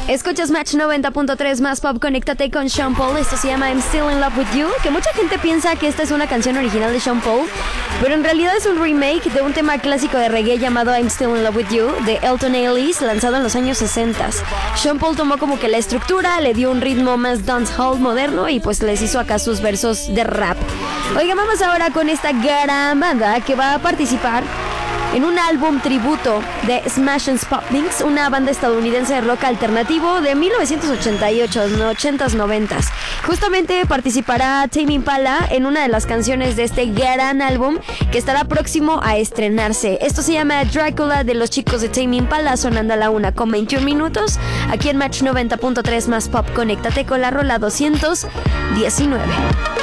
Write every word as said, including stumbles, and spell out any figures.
Escuchas Match noventa punto tres más pop, conéctate con Sean Paul. Esto se llama I'm Still in Love with You, que mucha gente piensa que esta es una canción original de Sean Paul, pero en realidad es un remake de un tema clásico de reggae llamado I'm Still in Love with You de Elton Ellis, lanzado en los años sesenta. Sean Paul tomó como que la estructura, le dio un ritmo más dancehall moderno y pues les hizo acá sus versos de rap. Oigan, vamos ahora con esta gran banda que va a participar en un álbum tributo de Smash and Pumpkins, una banda estadounidense de rock alternativo de mil novecientos ochenta y ocho, ochentas, noventas. Justamente participará Tame Impala en una de las canciones de este gran álbum que estará próximo a estrenarse. Esto se llama Drácula, de los chicos de Tame Impala, sonando a la una con veintiún minutos. Aquí en Match noventa punto tres más pop, conéctate con la rola doscientos diecinueve.